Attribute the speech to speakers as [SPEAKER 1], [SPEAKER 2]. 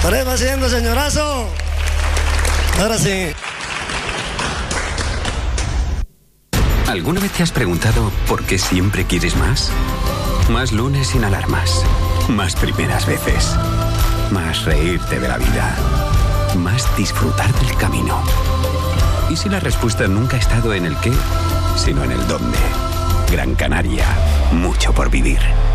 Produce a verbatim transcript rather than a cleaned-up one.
[SPEAKER 1] Ahora va haciendo, señorazo. Ahora sí.
[SPEAKER 2] ¿Alguna vez te has preguntado por qué siempre quieres más? Más lunes sin alarmas. Más primeras veces. Más reírte de la vida. Más disfrutar del camino. ¿Y si la respuesta nunca ha estado en el qué, sino en el dónde? Gran Canaria. Mucho por vivir.